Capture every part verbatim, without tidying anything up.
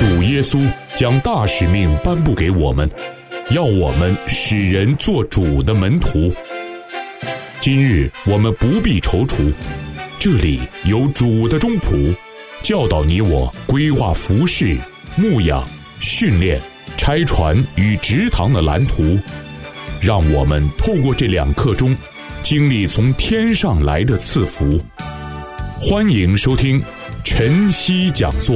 主耶稣将大使命颁布给我们，要我们使人做主的门徒。今日我们不必踌躇，这里有主的中仆，教导你我规划服事、牧养、训练、拆船与植堂的蓝图，让我们透过这两刻钟，经历从天上来的赐福。欢迎收听晨曦讲座。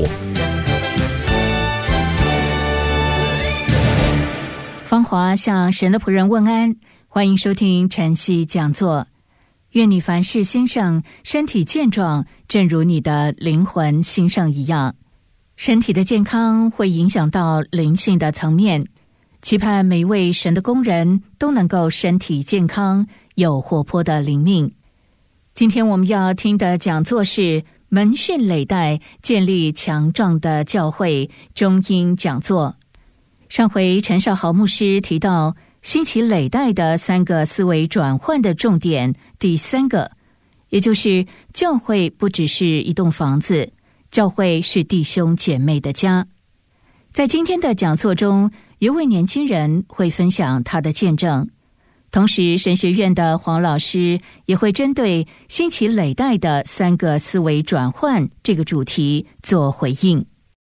芳华向神的仆人问安，欢迎收听晨曦讲座。愿你凡事兴盛，身体健壮，正如你的灵魂兴盛一样。身体的健康会影响到灵性的层面，期盼每一位神的工人都能够身体健康，有活泼的灵命。今天我们要听的讲座是门训累代，建立强壮的教会中英讲座。上回陈少豪牧师提到兴起累代的三个思维转换的重点，第三个，也就是教会不只是一栋房子，教会是弟兄姐妹的家。在今天的讲座中，有位年轻人会分享他的见证，同时神学院的黄老师也会针对兴起累代的三个思维转换这个主题做回应。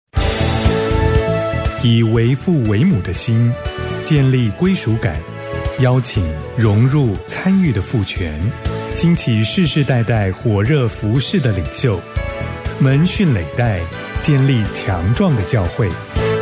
以为父为母的心建立归属感，邀请融入参与的父权，兴起世世代代火热服事的领袖，门训累代，建立强壮的教会。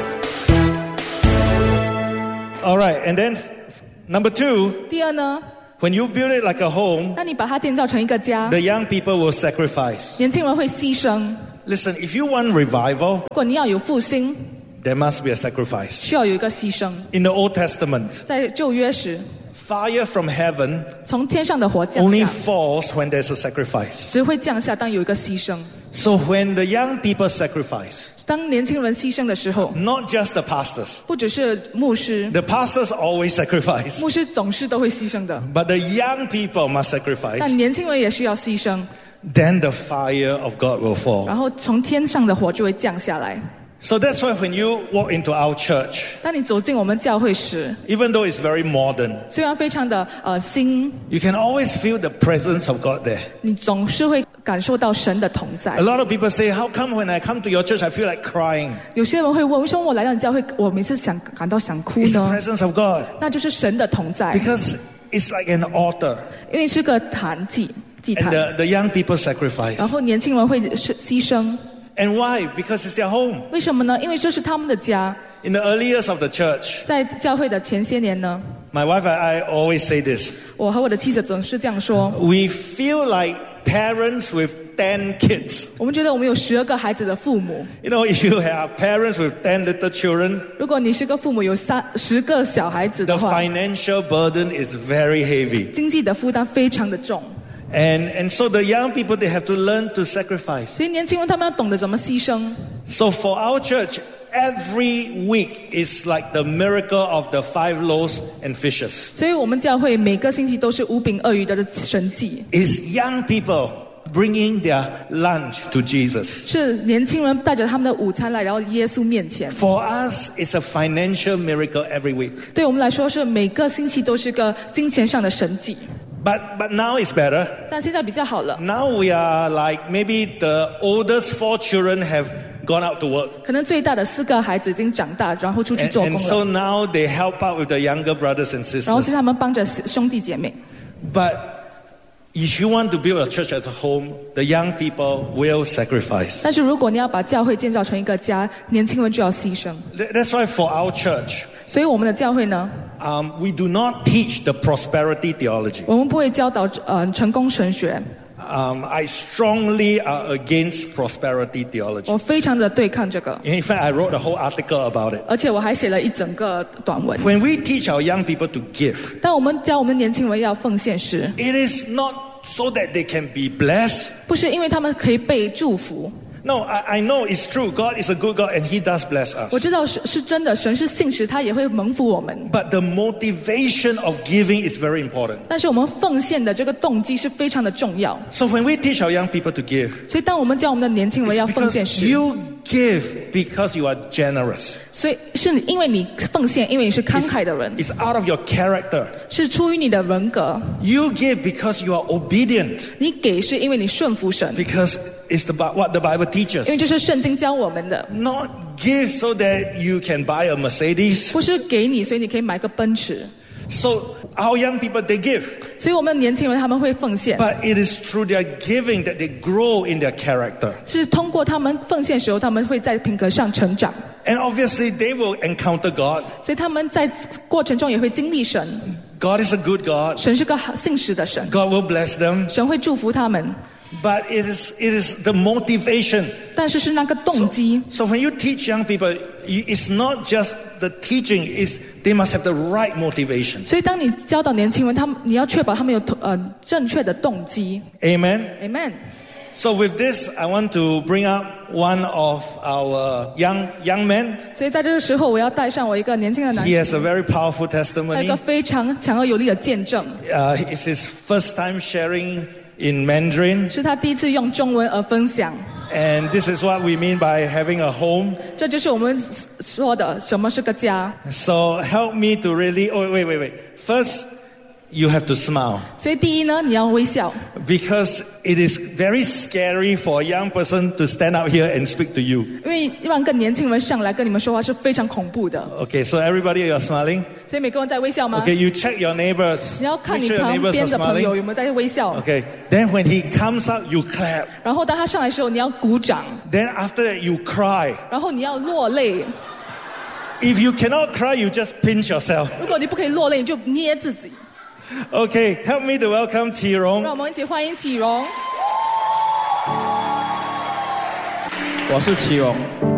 All right, and then number two, 第二呢， when you build it like a home, 当你把它建造成一个家， the young people will sacrifice. 年轻人会牺牲。 Listen, if you want revival, 如果你要有复兴， there must be a sacrifice. 需要有一个牺牲。 In the Old Testament, 在旧约时， fire from heaven 从天上的火降 only 下， falls when there's a sacrifice. 只会降下当有一个牺牲。 So when the young people sacrifice, 当年轻人牺牲的时候， not just the pastors, 不只是牧师， the pastors always sacrifice, 牧师总是都会牺牲的， but the young people must 但 sacrifice. 年轻人也需要牺牲， Then the fire of God will fall. 然后从天上的火就会降下来。 So that's why when you walk into our church, 当你走进我们教会时， even though it's very modern, 虽然非常的呃新， you can always feel the presence of God there. 你总是会感受到神的同在 A。lot of people say, how come when I come to your church I feel like crying? 有些人会问，为什么我来到你教会，我每次想感到想哭 It's the 呢？ presence of God. 那就是神的同在， Because it's like an altar. 因为是个坛祭祭 And 坛， the, the young people sacrifice. 然后年轻人会是牺牲。 And why? Because it's their home. 为什么呢？因为这是他们的家。 In the early years of the church, 在教会的前些年呢， my wife and I always say this. 我和我的妻子总是这样说， We feel like parents with ten kids. 我们觉得我们有十二个孩子的父母。 You know, if you have parents with ten little children, 如果你是个父母，有三十个小孩子 the 的话， financial burden is very heavy. 经济的负担非常的重。 And, and so the young people, they have to learn to sacrifice. 所以年轻人他们要懂得怎么牺牲。 So for our church, every week is like the miracle of the five loaves and fishes. 所以我们教会每个星期都是五饼二鱼的神迹， It's young people bringing their lunch to Jesus. 是年轻人带着他们的午餐来到耶稣面前。 For us, it's a financial miracle every week. 对我们来说，是每个星期都是个金钱上的神迹。 But, but now it's better. 但现在比较好了， Now we are like maybe the oldest four children have gone out to work. 可能最大的四个孩子已经长大，然后出去 And, 做 and 工 so 了， now they help out with the younger brothers and 然后是 sisters. 他们帮着兄弟姐妹。 But if you want to build a church as a home, the young people will sacrifice. 但是如果你要把教会建造成一个家，年轻人就要牺牲。 Th- That's why for our church, 所以我们的教会呢， um, we do not teach the prosperity theology. 我们不会教导呃成功神学， Um, I strongly are against prosperity theology. 我非常的对抗这个， In fact, I wrote a whole article about it. 而且我还写了一整个短文。 When we teach our young people to give, 当我们教我们的年轻人要奉献时， it is not so that they can be blessed. 不是因为他们可以被祝福， No, I, I know it's true. God is a good God and He does bless us. 我知道是是真的，神是信实，他也会蒙福我们。 But the motivation of giving is very important. 但是我们奉献的这个动机是非常的重要。 So when we teach our young people to give, 所以当我们教我们的年轻人 it's 要奉献 because 时， you give because you are generous. 所以是因为你奉献，因为你是慷慨的人， It's out of your character. 是出于你的人格。 You give because you are obedient. 你给是因为你顺服神， Because it's the, Bi- what the Bible 因为 teaches. 这是圣经教我们的， Not give so that you can buy a Mercedes. 不是给你，所以你可以买个奔驰。 So our young people, they give. 所以我们的年轻人他们会奉献， But it is through their giving that they grow in their character. 是通过他们奉献的时候，他们会在品格上成长。 And obviously they will encounter God. 所以他们在过程中也会经历神， God is a good God. 神是个好信实的神， God will bless them. 神会祝福他们。 But it is, it is the motivation. 但是是那个动机。 So when you teach young people, you- it's not just the teaching, it's, they must have the right motivation. 所以当你教导年轻人，他们你要确保他们有呃正确的动机。 Amen? Amen。 So with this, I want to bring up one of our young, young men. 所以在这个时候，我要带上我一个年轻的男 He 人， has a very powerful 他有一 testimony. 个非常强而有力的见证， Uh, it's his first time sharing in Mandarin. 是他第一次用中文而分享。 And this is what we mean by having a home. 这就是我们说的什么是个家。 So help me to really, oh, wait, wait, wait. First, you have to smile. 所以第一呢，你要微笑， Because it is very scary for a young person to stand up here and speak to you. 因为让个年轻人上来跟你们说话是非常恐怖的。 Okay, so everybody, you're smiling? 所以每个人在微笑吗？ Okay, you check your neighbors. 你要看 Make 你 sure your 旁 neighbors 边 are 的朋友 smiling. 有没有在微笑。 Okay, then when he comes up, you clap. 然后当他上来的时候，你要鼓掌， Then after that, you cry. 然后你要落泪。 If you cannot cry, you just pinch yourself. 如果你不可以落泪，你就捏自己。 Okay, help me to welcome Qi 让 Rong. 我们一起欢迎启荣。 我是祁荣，